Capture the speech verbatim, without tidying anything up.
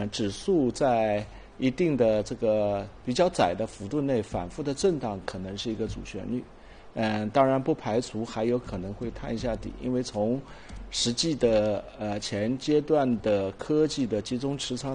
呃，指数在一定的这个比较窄的幅度内反复的震荡，可能是一个主旋律。嗯，当然不排除还有可能会探一下底，因为从实际的呃前阶段的科技的集中持仓